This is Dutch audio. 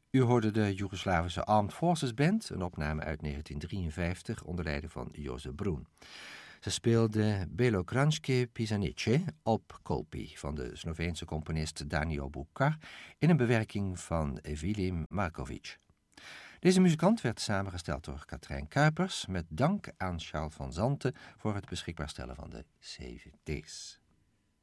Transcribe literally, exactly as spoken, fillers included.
U hoorde de Joegoslavische Armed Forces Band, een opname uit negentien drieënvijftig onder leiding van Jozef Brun. Ze speelde Belokranjske Pisanice op Kolpi van de Sloveense componist Danio Bucar in een bewerking van Vilim Markovic. Deze muzikant werd samengesteld door Katrijn Kuipers met dank aan Charles van Zanten voor het beschikbaar stellen van de C D's.